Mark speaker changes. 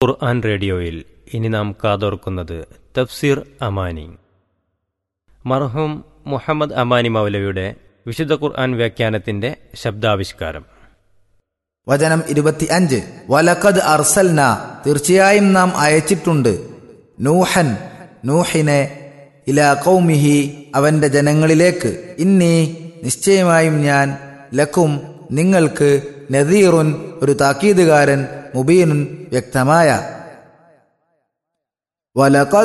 Speaker 1: ഖുർആൻ റേഡിയോയിൽ ഇനി നാം കാതോർക്കുന്നത് തഫ്സീർ അമാനി. മർഹൂം മുഹമ്മദ് അമാനി മൗലവിയുടെ വിശുദ്ധ ഖുർആൻ വ്യാഖ്യാനത്തിന്റെ ശബ്ദാവിഷ്കാരം.
Speaker 2: വചനം 25. വലഖദ് അർസൽന, തീർച്ചയായും നാം അയച്ചിട്ടുണ്ട്, നൂഹൻ, നൂഹിനെ, ഇലാ ഖൗമിഹി, അവന്റെ ജനങ്ങളിലേക്ക്, ഇന്നി, നിശ്ചയമായും ഞാൻ, ലക്കും, നിങ്ങൾക്ക്, നദീറുൻ, ഒരു താക്കീതുകാരൻ, മുബീനുൻ, വ്യക്തമായ. വലഖദ്